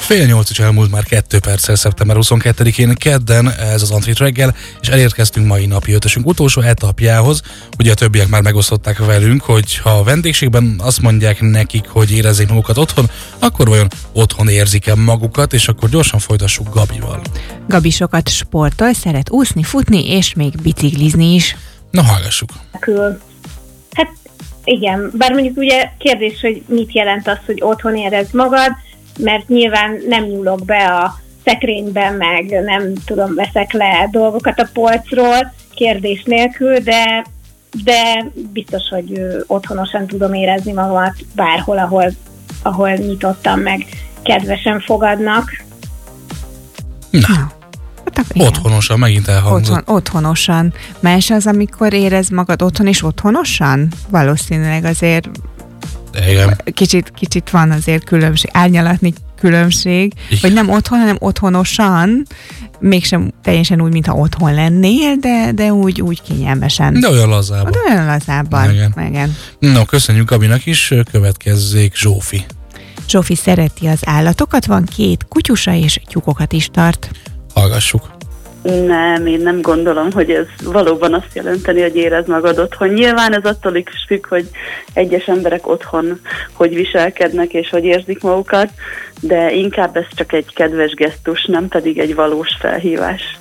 7:30 is elmúlt már 2 perccel szeptember 22-én kedden, ez az Antrit reggel, és elérkeztünk mai napi ötösünk utolsó etapjához. Ugye a többiek már megosztották velünk, hogy ha a vendégségben azt mondják nekik, hogy érezzék magukat otthon, akkor vajon otthon érzik-e magukat, és akkor gyorsan folytassuk Gabival. Gabi sokat sportol, szeret úszni, futni, és még biciklizni is. Na, hallgassuk. Hát igen, bár mondjuk ugye kérdés, hogy mit jelent az, hogy otthon érezd magad, mert nyilván nem nyúlok be a szekrényben, meg nem tudom, veszek le dolgokat a polcról, kérdés nélkül, de biztos, hogy otthonosan tudom érezni magamat bárhol, ahol nyitottam, meg kedvesen fogadnak. Na. Otthonosan, megint elhangzott. Otthonosan. Más az, amikor érez magad otthon és otthonosan? Valószínűleg azért igen. Kicsit van azért különbség, árnyalatni különbség, igen. Vagy nem otthon, hanem otthonosan, mégsem teljesen úgy, mintha otthon lennél, de úgy kényelmesen. De olyan lazábban. De olyan lazábban. Igen. No, köszönjük Gabinak is, következzék Zsófi. Zsófi szereti az állatokat, van 2 kutyusa és tyúkokat is tart. Hallgassuk. Nem, én nem gondolom, hogy ez valóban azt jelenteni, hogy érezd magad otthon. Nyilván ez attól is függ, hogy egyes emberek otthon hogy viselkednek és hogy érzik magukat, de inkább ez csak egy kedves gesztus, nem pedig egy valós felhívás.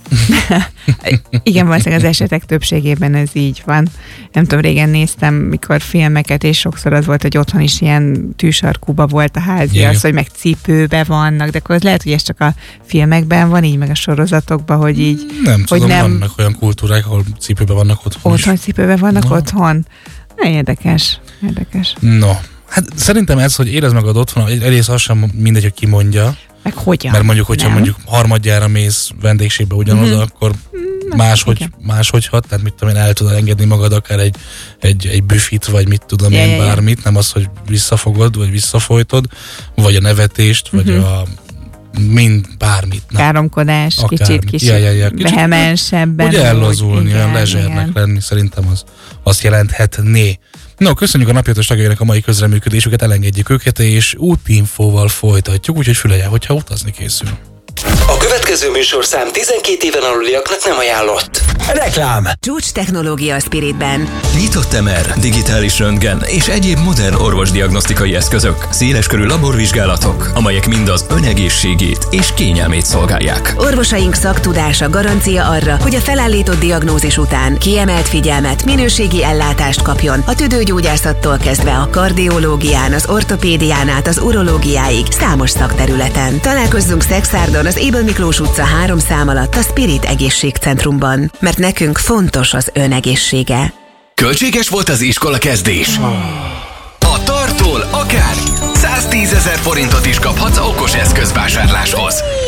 Igen, valószínűleg az esetek többségében ez így van. Nem tudom, régen néztem, mikor filmeket, és sokszor az volt, hogy otthon is ilyen tűsarkúba volt a háziasszony, hogy meg cipőbe vannak, de akkor az lehet, hogy ez csak a filmekben van, így meg a sorozatokban, hogy így... Nem tudom, vannak olyan kultúrák, ahol cipőbe vannak otthon. Otthon cipőbe vannak otthon? Érdekes. No, hát szerintem ez, hogy érezd magad otthon, egyrészt az sem mindegy, hogy ki mondja. Meg hogyan? Mert mondjuk, hogyha mondjuk harmadjára mész vendégségbe ugyanoda, akkor máshogy hat, tehát mit tudom én, el tudod engedni magad akár egy büfit, vagy mit tudom én, bármit, nem az, hogy visszafogod, vagy visszafolytod, vagy a nevetést, vagy a bármit. Káromkodás, kicsit vehemensebben. Ugye ellazulni, olyan lezsernek lenni, szerintem az azt jelenthetné. No, köszönjük a napi 5-ös tagjainak a mai közreműködésüket, elengedjük őket, és útinfóval folytatjuk, úgyhogy fülelje, hogyha utazni készül. A következő műsorszám 12 éven aluliaknak nem ajánlott. Reklám! Csúcs technológia a Spiritben. Nyitott MR, digitális röntgen és egyéb modern orvosdiagnosztikai eszközök, széleskörű laborvizsgálatok, amelyek mind az önegészségét és kényelmét szolgálják. Orvosaink szaktudása garancia arra, hogy a felállított diagnózis után kiemelt figyelmet, minőségi ellátást kapjon a tüdőgyógyászattól kezdve a kardiológián, az ortopédián át az urológiáig számos szakterületen. Találkozzunk Szexárdon az Ébel Miklós utca 3 szám alatt a Spirit egészségcentrumban, mert nekünk fontos az ön egészsége. Költséges volt az iskola kezdés? A Tartól akár 110 000 forintot is kaphatsz okos eszközvásárláshoz.